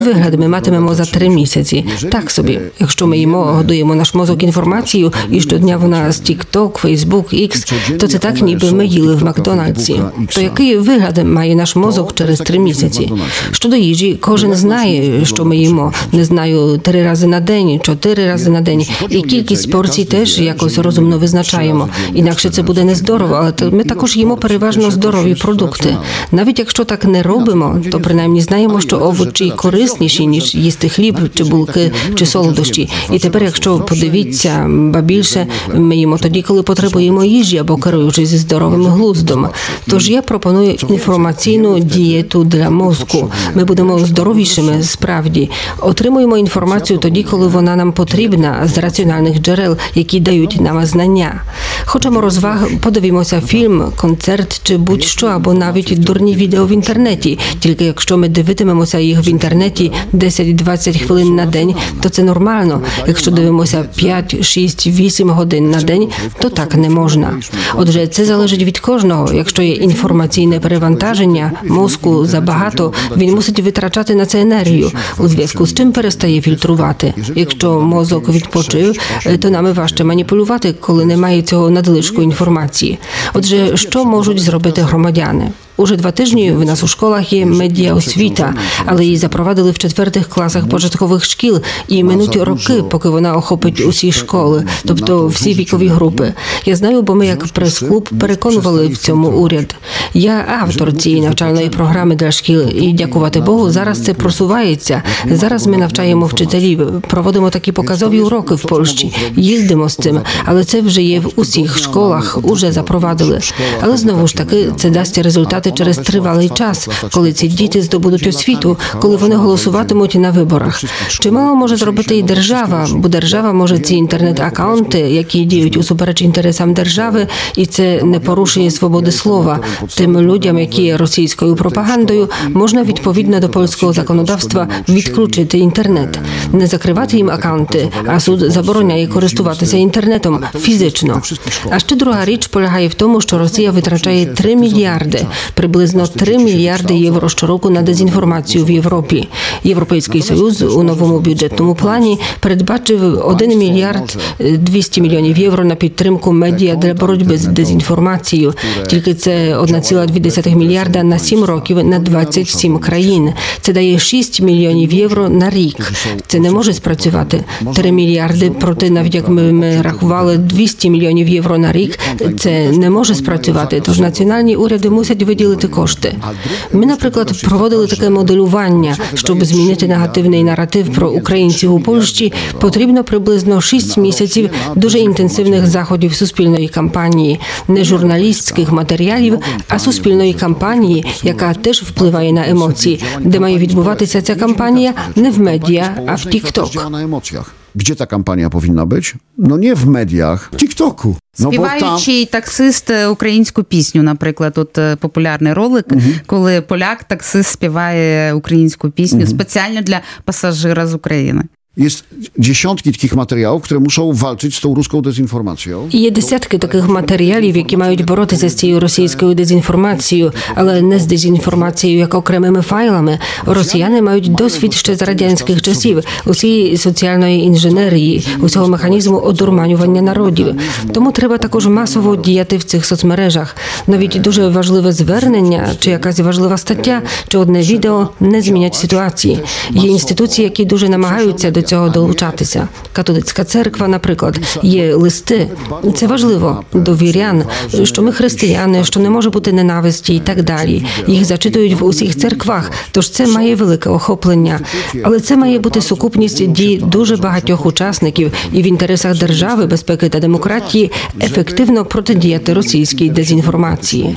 Вигляд ми матимемо за 3 місяці. Так собі. Якщо ми годуємо наш мозок інформацією, і щодня вона з TikTok, Facebook, X, то це так, ніби ми їли в Макдональдсі. То який вигляд має наш мозок через 3 місяці? Щодо їжі, кожен знає, що ми їмо. Не знаю, 3 рази на день, 4 рази на день. І кількість порцій теж якось розумно визначаємо. Інакше це буде нездорово, але ми також їмо переважно здорові продукти. Навіть якщо так не робимо, то принаймні знаємо, що овочі корисніші, ніж їсти хліб, чи булки, чи солодощі. І тепер, якщо подивіться, ба більше, ми їмо тоді, коли потребуємо їжі або керуючись здоровим глуздом. Тож я пропоную інформаційну дієту для мозку. Ми будемо здоровішими, справді. Отримуємо інформацію тоді, коли вона нам потрібна, з раціональних джерел, які дають нам знання. Хочемо розваг, подивимося фільм, концерт чи будь-що, або навіть дурні відео в інтернеті. Тільки якщо ми дивитимемося їх в інтернеті 10-20 хвилин на день, то це нормально. Якщо дивимося 5, 6, 8 годин на день, то так не можна. Отже, це залежить від кожного. Якщо є інформаційне перевантаження мозку забагато, він мусить витрачати на це енергію, у зв'язку з чим перестає фільтрувати. Якщо мозок відпочив, то нами важче маніпулювати, коли немає цього надлишку інформації. Отже, що можуть зробити громадяни? Уже 2 тижні в нас у школах є медіаосвіта, але її запровадили в 4 класах початкових шкіл, і минуть роки, поки вона охопить усі школи, тобто всі вікові групи. Я знаю, бо ми як прес-клуб переконували в цьому уряд. Я автор цієї навчальної програми для шкіл, і, дякувати Богу, зараз це просувається. Зараз ми навчаємо вчителів, проводимо такі показові уроки в Польщі, їздимо з цим, але це вже є в усіх школах, уже запровадили. Але знову ж таки, це дасть результати через тривалий час, коли ці діти здобудуть освіту, коли вони голосуватимуть на виборах. Чимало може зробити і держава, бо держава може ці інтернет-акаунти, які діють усупереч інтересам держави, і це не порушує свободи слова. Тим людям, які є російською пропагандою, можна відповідно до польського законодавства відключити інтернет. Не закривати їм акаунти, а суд забороняє користуватися інтернетом фізично. А ще друга річ полягає в тому, що Росія витрачає 3 мільярди, приблизно 3 мільярди євро щороку на дезінформацію в Європі. Європейський Союз у новому бюджетному плані передбачив 1 мільярд 200 мільйонів євро на підтримку медіа для боротьби з дезінформацією. Тільки це 1,2 мільярда на 7 років на 27 країн. Це дає 6 мільйонів євро на рік. Це не може спрацювати. 3 мільярди, проте навіть як ми рахували 200 мільйонів євро на рік, це не може спрацювати. Тож національні уряди мусять виділити кошти. Ми, наприклад, проводили таке моделювання. Щоб змінити негативний наратив про українців у Польщі, потрібно приблизно 6 місяців дуже інтенсивних заходів суспільної кампанії. Не журналістських матеріалів, а суспільної кампанії, яка теж впливає на емоції. Де має відбуватися ця кампанія? Не в медіа, а в TikTok. Gdzie ta kampania powinna być? No nie w mediach, w TikToku. Співаючий таксист українську пісню, наприклад, от популярний ролик, коли поляк-таксист співає українську пісню спеціально для пасажира з України. Jest dziesiątki takich materiałów, które muszą walczyć z tą ruską dezinformacją. Є десятки таких матеріалів, які мають боротися з цією російською дезінформацією, але не з дезінформацією як окремими файлами. Росіяни мають досвід ще з радянських часів, усієї соціальної інженерії, усього механізму одурманювання народів. Тому треба також масово діяти в цих соцмережах. Навіть дуже важливе звернення, чи якась важлива стаття, чи одне відео не змінять ситуації. Є інституції, які дуже намагаються до цього долучатися. Католицька церква, наприклад, є листи. Це важливо до вірян, що ми християни, що не може бути ненависті і так далі. Їх зачитують в усіх церквах, тож це має велике охоплення. Але це має бути сукупність дій дуже багатьох учасників і в інтересах держави, безпеки та демократії ефективно протидіяти російській дезінформації.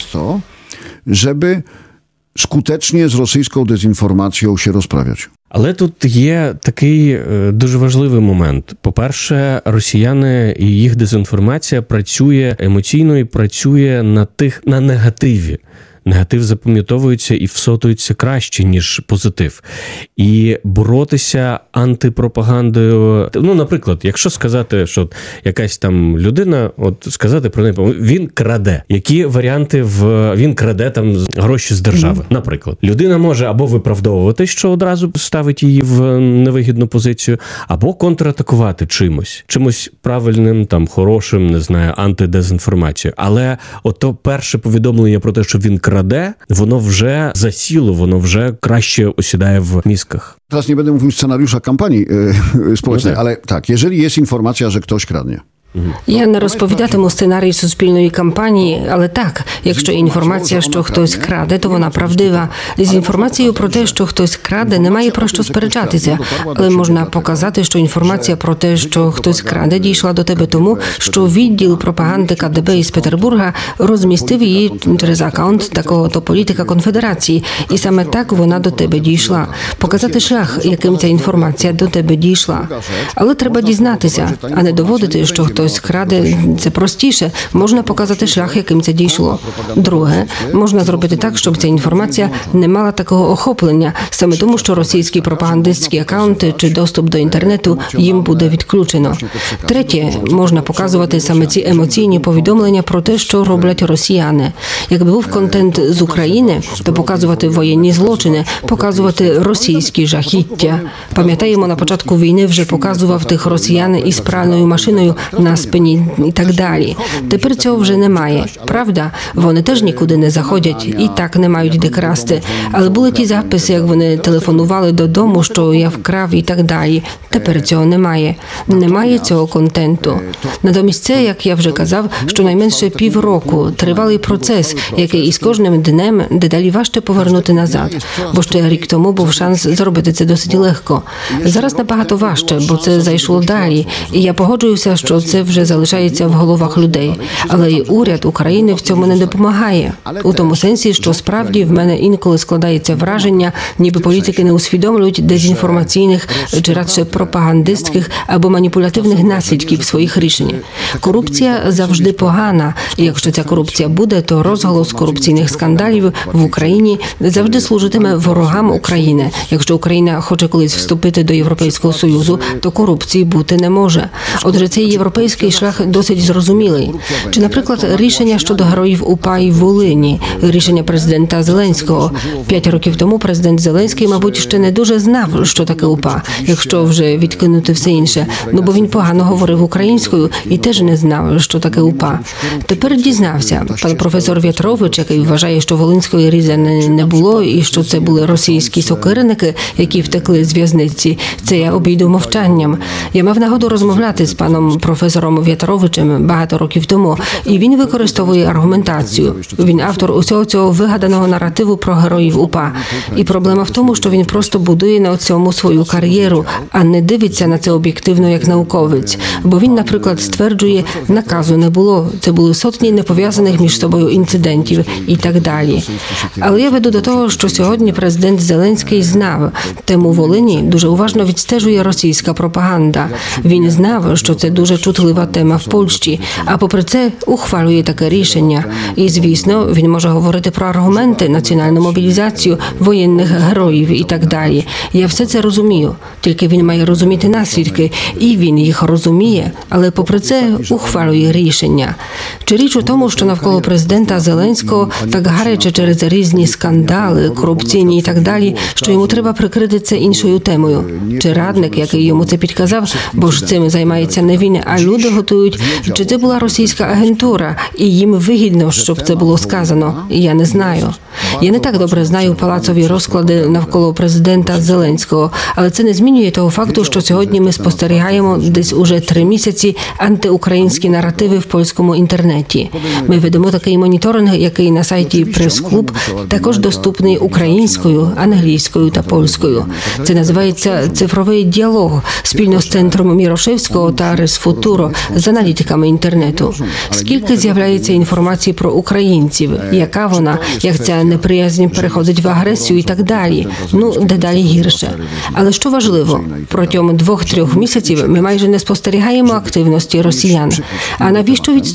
Żeby skutecznie z rosyjską dezinformacją się rozprawiać. Але тут є такий дуже важливий момент. По-перше, росіяни і їх дезінформація працює емоційно і працює на негативі. негатив запам'ятовується і всотується краще, ніж позитив. І боротися антипропагандою, ну, наприклад, якщо сказати, що якась там людина, от сказати про неї, він краде. Які варіанти він краде там гроші з держави, наприклад. Людина може або виправдовувати, що одразу ставить її в невигідну позицію, або контратакувати чимось правильним, там, хорошим, не знаю, антидезінформацією. Але ото перше повідомлення про те, що він краде, воно вже засіло, воно вже краще осідає в мізкach. Teraz nie będę mówił scenariusza kampanii społecznej, ale tak, jeżeli jest informacja, że ktoś kradnie, Я не розповідатиму сценарій суспільної кампанії, але так, якщо інформація, що хтось краде, то вона правдива. З інформацією про те, що хтось краде, немає про що сперечатися. Але можна показати, що інформація про те, що хтось краде, дійшла до тебе тому, що відділ пропаганди КДБ із Петербурга розмістив її через акаунт такого-то політика Конфедерації. І саме так вона до тебе дійшла. Показати шлях, яким ця інформація до тебе дійшла. Але треба дізнатися, а не доводити, що хтось краде, це простіше. Можна показати шлях, яким це дійшло. Друге, можна зробити так, щоб ця інформація не мала такого охоплення, саме тому, що російські пропагандистські акаунти чи доступ до інтернету їм буде відключено. Третє, можна показувати саме ці емоційні повідомлення про те, що роблять росіяни. Якби був контент з України, то показувати воєнні злочини, показувати російські жахіття. Пам'ятаємо, на початку війни вже показував тих росіян із пральною машиною на спині і так далі. Тепер цього вже немає. Правда? Вони теж нікуди не заходять і так не мають де красти. Але були ті записи, як вони телефонували додому, що я вкрав і так далі. Тепер цього немає. Немає цього контенту. Натомість це, як я вже казав, щонайменше півроку тривалий процес, який із кожним днем дедалі важче повернути назад. Бо ще рік тому був шанс зробити це досить легко. Зараз набагато важче, бо це зайшло далі. І я погоджуюся, що це вже залишається в головах людей. Але і уряд України в цьому не допомагає. У тому сенсі, що справді в мене інколи складається враження, ніби політики не усвідомлюють дезінформаційних чи радше пропагандистських або маніпулятивних наслідків своїх рішень. Корупція завжди погана. І якщо ця корупція буде, то розголос корупційних скандалів в Україні завжди служитиме ворогам України. Якщо Україна хоче колись вступити до Європейського Союзу, то корупції бути не може. Отже, цей європейський шлях досить зрозумілий. Чи, наприклад, рішення щодо героїв УПА і Волині, рішення президента Зеленського. 5 років тому президент Зеленський, мабуть, ще не дуже знав, що таке УПА, якщо вже відкинути все інше. Ну, бо він погано говорив українською і теж не знав, що таке УПА. Тепер дізнався. Пан професор В'ятрович, який вважає, що Волинської різани не було і що це були російські сокирники, які втекли з в'язниці, це я обійду мовчанням. Я мав нагоду розмовляти з паном професором В'ятровичем багато років тому, і він використовує аргументацію. Він автор усього цього вигаданого наративу про героїв УПА. І проблема в тому, що він просто будує на цьому свою кар'єру, а не дивиться на це об'єктивно як науковець. Бо він, наприклад, стверджує, наказу не було, це були сотні непов'язаних між собою інцидентів і так далі. Але я веду до того, що сьогодні президент Зеленський знав, тему Волині дуже уважно відстежує російська пропаганда. Він знав, що це дуже чутлива тема в Польщі, а попри це ухвалює таке рішення. І, звісно, він може говорити про аргументи, національну мобілізацію, воєнних героїв і так далі. Я все це розумію, тільки він має розуміти наслідки, і він їх розуміє, але попри це ухвалює рішення. Чи річ у тому, що навколо президента Зеленського так гаряче через різні скандали, корупційні і так далі, що йому треба прикрити це іншою темою? Чи радник, який йому це підказав, бо ж цим займається не він, а люди готують, чи це була російська агентура, і їм вигідно, щоб це було сказано? Я не знаю. Я не так добре знаю палацові розклади навколо президента Зеленського, але це не змінює того факту, що сьогодні ми спостерігаємо десь уже 3 місяці антиукраїнські наративи в польському інтернеті. Ми ведемо такий моніторинг, який на сайті Прес-клуб також доступний українською, англійською та польською. Це називається «Цифровий діалог» спільно з Центром Мірошевського та Ресфутуро з аналітиками інтернету. Скільки з'являється інформації про українців, яка вона, як ця неприязнь переходить в агресію і так далі. Ну, дедалі гірше. Але що важливо, протягом 2-3 місяців ми майже не спостерігаємо активності росіян. А навіщо відступати?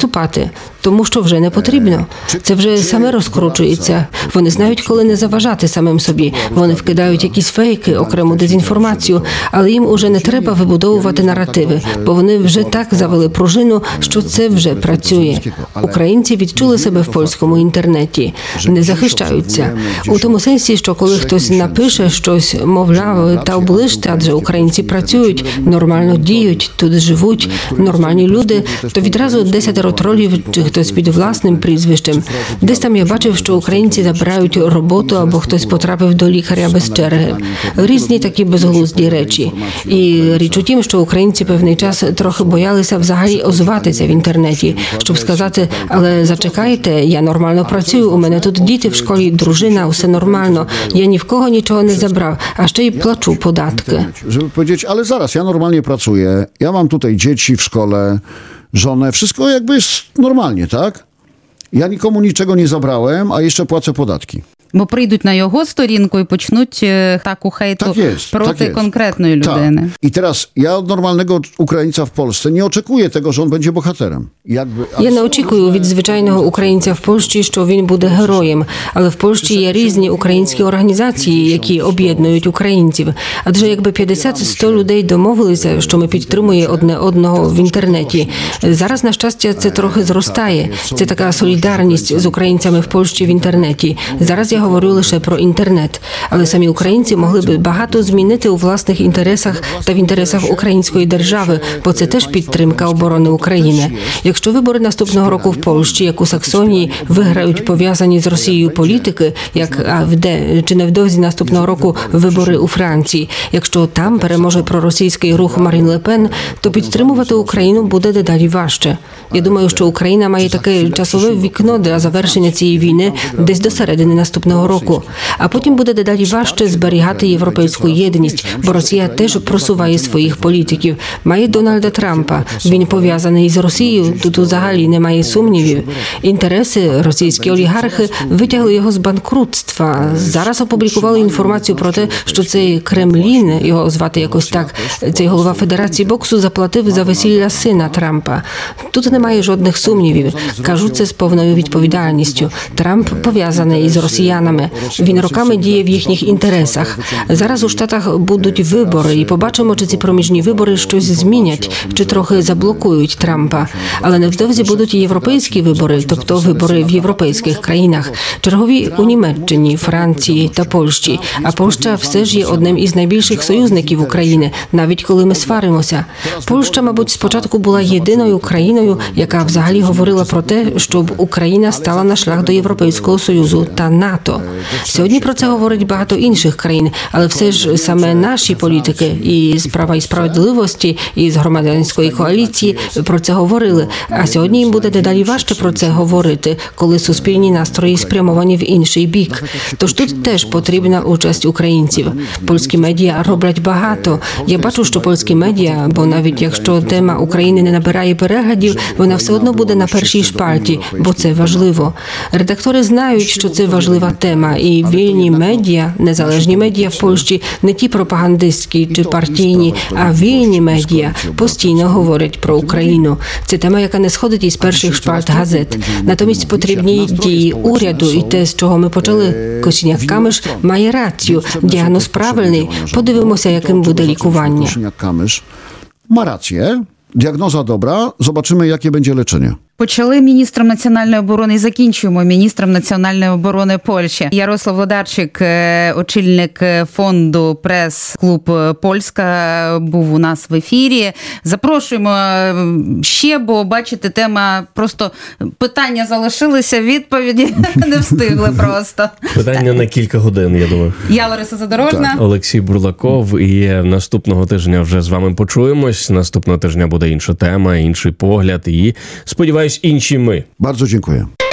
більше, тому що вже не потрібно. Це вже саме розкручується. Вони знають, коли не заважати самим собі. Вони вкидають якісь фейки, окрему дезінформацію, але їм уже не треба вибудовувати наративи, бо вони вже так завели пружину, що це вже працює. Українці відчули себе в польському інтернеті, не захищаються. У тому сенсі, що коли хтось напише щось, мовляв, та оближте, адже українці працюють, нормально діють, тут живуть, нормальні люди, то відразу 10 тролів чи хтось під власним прізвищем. Десь там я бачив, що українці забирають роботу або хтось потрапив до лікаря без черги. Різні такі безглузді речі. І річ у тім, що українці певний час трохи боялися взагалі озватися в інтернеті, щоб сказати, але зачекайте, я нормально працюю, у мене тут діти в школі, дружина, все нормально, я ні в кого нічого не забрав, а ще й плачу податки. Żeby powiedzieć, ale zaraz, ja normalnie pracuję, ja mam tutaj dzieci w szkole, żonę, wszystko jakby jest normalnie, tak? Ja nikomu niczego nie zabrałem, a jeszcze płacę podatki. Бо прийдуть на його сторінку і почнуть таку хейту Tak jest, проти tak jest. конкретної людини. Tak. I teraz ja od normalnego Ukraińca w Polsce nie oczekuję tego, że on będzie bohaterem. Jakby, Я не очікую від звичайного українця в Польщі, що він буде героєм. Але в Польщі є різні українські організації, які об'єднують українців. Адже якби 50-100 людей домовилися, що ми підтримуємо одне одного в інтернеті. Зараз, на щастя, це трохи зростає. Це така солідарність з українцями в Польщі в інтернеті. Зараз я говорю лише про інтернет. Але самі українці могли б багато змінити у власних інтересах та в інтересах української держави, бо це теж підтримка оборони України. Якщо вибори наступного року в Польщі, як у Саксонії, виграють пов'язані з Росією політики, як АФД, чи невдовзі наступного року вибори у Франції, якщо там переможе проросійський рух Марін Ле Пен, то підтримувати Україну буде дедалі важче. Я думаю, що Україна має таке часове вікно для завершення цієї війни десь до середини наступного року. А потім буде дедалі важче зберігати європейську єдність, бо Росія теж просуває своїх політиків. Має Дональда Трампа. Він пов'язаний з Росією, тут взагалі немає сумнівів. Інтереси російські олігархи витягли його з банкрутства. Зараз опублікували інформацію про те, що цей Кремлін, його звати якось так, цей голова Федерації боксу заплатив за весілля сина Трампа. Тут немає жодних сумнівів. Кажу це з повною відповідальністю. Трамп пов'язаний із росіянами. Він роками діє в їхніх інтересах. Зараз у Штатах будуть вибори, і побачимо, чи ці проміжні вибори щось змінять, чи трохи заблокують Трампа. Але невдовзі будуть і європейські вибори, тобто вибори в європейських країнах. Чергові у Німеччині, Франції та Польщі. А Польща все ж є одним із найбільших союзників України, навіть коли ми сваримося. Польща, мабуть, спочатку була єдиною країною, яка взагалі говорила про те, щоб Україна стала на шлях до Європейського Союзу та НАТО. Сьогодні про це говорить багато інших країн, але все ж саме наші політики і з Права і справедливості, і з громадянської коаліції про це говорили. А сьогодні їм буде дедалі важче про це говорити, коли суспільні настрої спрямовані в інший бік. Тож тут теж потрібна участь українців. Польські медіа роблять багато. Я бачу, що польські медіа, бо навіть якщо тема України не набирає переглядів, вона все одно буде на першій шпальті, бо це важливо. Редактори знають, що це важлива тема, і вільні медіа, незалежні медіа в Польщі, не ті пропагандистські чи партійні, а вільні медіа постійно говорять про Україну. Це тема, яка не сходить із перших шпальт газет. Натомість потрібні дії уряду, і те, з чого ми почали, Косiniak-Kamysz має рацію. Діагноз правильний. Подивимося, яким буде лікування. Kosiniak-Kamysz ma rację, diagnoza dobra, zobaczymy, jakie będzie leczenie. Почали міністром національної оборони і закінчуємо міністром національної оборони Польщі. Ярослав Владарчик, очільник фонду «Прес-клуб Польська», був у нас в ефірі. Запрошуємо ще, бо, бачите, тема просто питання залишилися, відповіді не встигли просто. Питання на кілька годин, я думаю. Я Лариса Задорожна. Олексій Бурлаков. І наступного тижня вже з вами почуємось. Наступного тижня буде інша тема, інший погляд і, сподіваюсь, інші ми. Bardzo dziękuję.